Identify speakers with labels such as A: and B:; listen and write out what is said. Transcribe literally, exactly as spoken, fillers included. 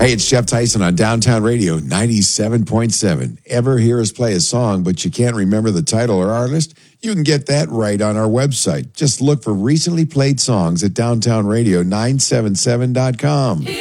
A: Hey, it's Jeff Tyson on Downtown Radio ninety-seven point seven. Ever hear us play a song, but you can't remember the title or artist? You can get that right on our website. Just look for recently played songs at downtown radio nine seven seven dot com.